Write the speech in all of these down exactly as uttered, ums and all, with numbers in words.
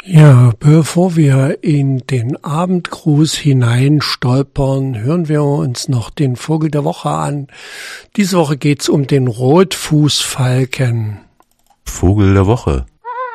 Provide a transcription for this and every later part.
Ja, bevor wir in den Abendgruß hinein stolpern, hören wir uns noch den Vogel der Woche an. Diese Woche geht's um den Rotfußfalken. Vogel der Woche.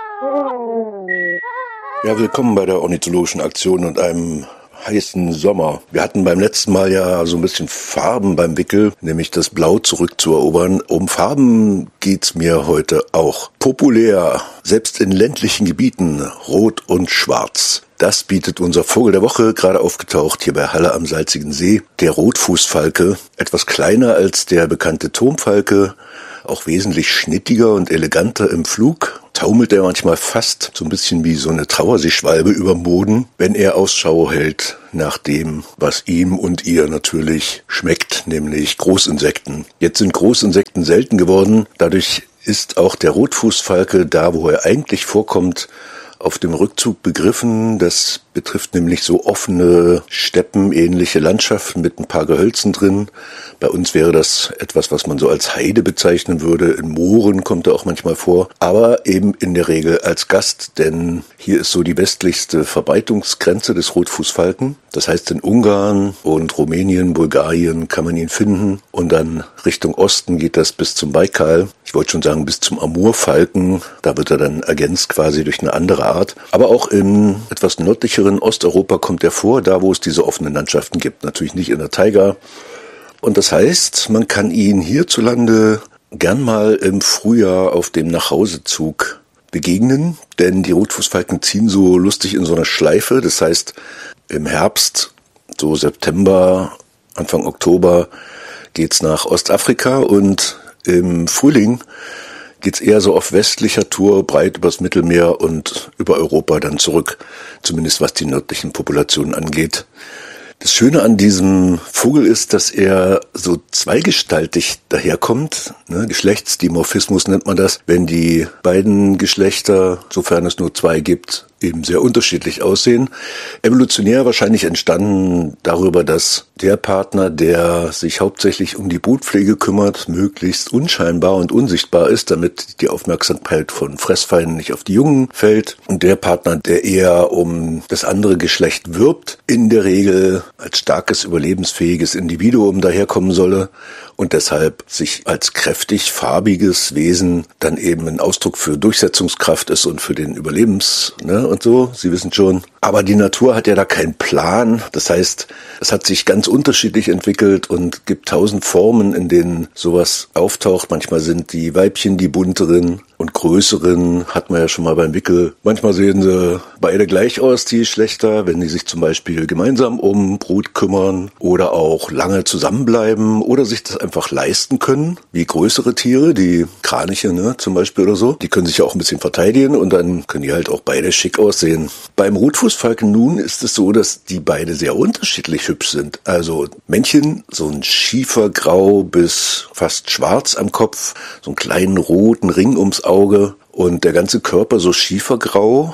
Ja, willkommen bei der Ornithologischen Aktion und einem heißen Sommer. Wir hatten beim letzten Mal ja so ein bisschen Farben beim Wickel, nämlich das Blau zurückzuerobern. Um Farben geht's mir heute auch. Populär, selbst in ländlichen Gebieten, Rot und Schwarz. Das bietet unser Vogel der Woche, gerade aufgetaucht hier bei Halle am Salzigen See. Der Rotfußfalke, etwas kleiner als der bekannte Turmfalke, auch wesentlich schnittiger und eleganter im Flug. Taumelt er manchmal fast so ein bisschen wie so eine Trauerseeschwalbe überm Boden, wenn er Ausschau hält nach dem, was ihm und ihr natürlich schmeckt, nämlich Großinsekten. Jetzt sind Großinsekten selten geworden, dadurch ist auch der Rotfußfalke da, wo er eigentlich vorkommt, auf dem Rückzug begriffen. Das betrifft nämlich so offene, steppenähnliche Landschaften mit ein paar Gehölzen drin. Bei uns wäre das etwas, was man so als Heide bezeichnen würde. In Mooren kommt er auch manchmal vor, aber eben in der Regel als Gast, denn hier ist so die westlichste Verbreitungsgrenze des Rotfußfalken. Das heißt, in Ungarn und Rumänien, Bulgarien kann man ihn finden und dann Richtung Osten geht das bis zum Baikal. Ich wollte schon sagen, bis zum Amurfalken. Da wird er dann ergänzt quasi durch eine andere Art. Aber auch in etwas nördlicheren Osteuropa kommt er vor, da wo es diese offenen Landschaften gibt. Natürlich nicht in der Taiga. Und das heißt, man kann ihn hierzulande gern mal im Frühjahr auf dem Nachhausezug begegnen, denn die Rotfußfalken ziehen so lustig in so einer Schleife. Das heißt, im Herbst, so September, Anfang Oktober, geht's nach Ostafrika und im Frühling geht's eher so auf westlicher Tour, breit übers Mittelmeer und über Europa dann zurück, zumindest was die nördlichen Populationen angeht. Das Schöne an diesem Vogel ist, dass er so zweigestaltig daherkommt. Ne, Geschlechtsdimorphismus nennt man das, wenn die beiden Geschlechter, sofern es nur zwei gibt, eben sehr unterschiedlich aussehen. Evolutionär wahrscheinlich entstanden darüber, dass der Partner, der sich hauptsächlich um die Brutpflege kümmert, möglichst unscheinbar und unsichtbar ist, damit die Aufmerksamkeit von Fressfeinden nicht auf die Jungen fällt. Und der Partner, der eher um das andere Geschlecht wirbt, in der Regel als starkes, überlebensfähiges Individuum daherkommen solle und deshalb sich als kräftig farbiges Wesen dann eben ein Ausdruck für Durchsetzungskraft ist und für den Überlebens, ne, und so, Sie wissen schon. Aber die Natur hat ja da keinen Plan. Das heißt, es hat sich ganz unterschiedlich entwickelt und gibt tausend Formen, in denen sowas auftaucht. Manchmal sind die Weibchen die bunteren und größeren, hat man ja schon mal beim Wickel. Manchmal sehen sie beide gleich aus, die Geschlechter, wenn die sich zum Beispiel gemeinsam um Brut kümmern oder auch lange zusammenbleiben oder sich das einfach leisten können, wie größere Tiere, die Kraniche, ne, zum Beispiel oder so. Die können sich ja auch ein bisschen verteidigen und dann können die halt auch beide schick aussehen. Beim Rotfußfalken nun ist es so, dass die beide sehr unterschiedlich hübsch sind. Also Männchen, so ein schiefergrau bis fast schwarz am Kopf, so einen kleinen roten Ring ums Auge und der ganze Körper so schiefergrau.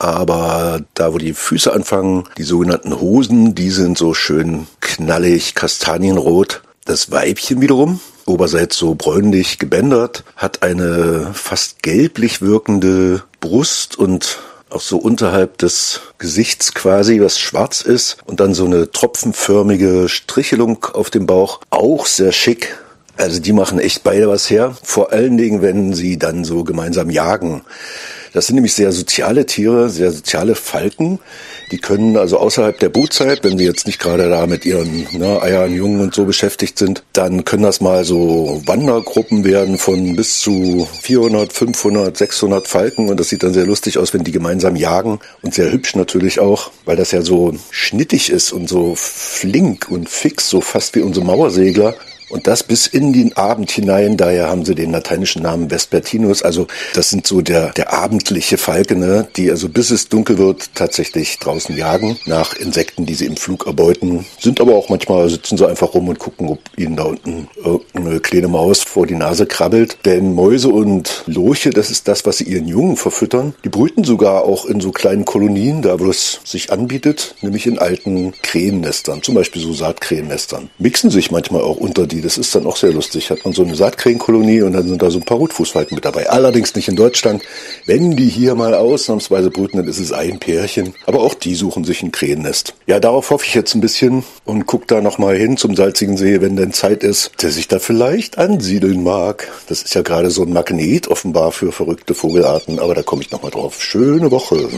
Aber da, wo die Füße anfangen, die sogenannten Hosen, die sind so schön knallig, kastanienrot. Das Weibchen wiederum, oberseits so bräunlich gebändert, hat eine fast gelblich wirkende Brust und auch so unterhalb des Gesichts quasi, was schwarz ist. Und dann so eine tropfenförmige Strichelung auf dem Bauch, auch sehr schick. Also die machen echt beide was her. Vor allen Dingen, wenn sie dann so gemeinsam jagen. Das sind nämlich sehr soziale Tiere, sehr soziale Falken. Die können also außerhalb der Brutzeit, wenn sie jetzt nicht gerade da mit ihren, ne, Eiern, Jungen und so beschäftigt sind, dann können das mal so Wandergruppen werden von bis zu vierhundert, fünfhundert, sechshundert Falken. Und das sieht dann sehr lustig aus, wenn die gemeinsam jagen. Und sehr hübsch natürlich auch, weil das ja so schnittig ist und so flink und fix, so fast wie unsere Mauersegler. Und das bis in den Abend hinein, daher haben sie den lateinischen Namen Vespertinus, also das sind so der der abendliche Falke, ne, die also bis es dunkel wird tatsächlich draußen jagen nach Insekten, die sie im Flug erbeuten, sind aber auch manchmal, sitzen sie einfach rum und gucken, ob ihnen da unten irgendeine kleine Maus vor die Nase krabbelt, denn Mäuse und Lurche, das ist das, was sie ihren Jungen verfüttern, die brüten sogar auch in so kleinen Kolonien, da wo es sich anbietet, nämlich in alten Krähennestern, zum Beispiel so Saatkrähennestern, mixen sich manchmal auch unter die die. Das ist dann auch sehr lustig. Hat man so eine Saatkrähenkolonie und dann sind da so ein paar Rotfußfalken mit dabei. Allerdings nicht in Deutschland. Wenn die hier mal ausnahmsweise brüten, dann ist es ein Pärchen. Aber auch die suchen sich ein Krähennest. Ja, darauf hoffe ich jetzt ein bisschen und guck da nochmal hin zum salzigen See, wenn denn Zeit ist, der sich da vielleicht ansiedeln mag. Das ist ja gerade so ein Magnet offenbar für verrückte Vogelarten. Aber da komme ich nochmal drauf. Schöne Woche.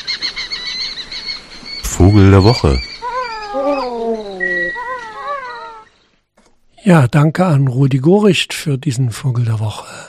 Vogel der Woche. Ja, danke an Rudi Goricht für diesen Vogel der Woche.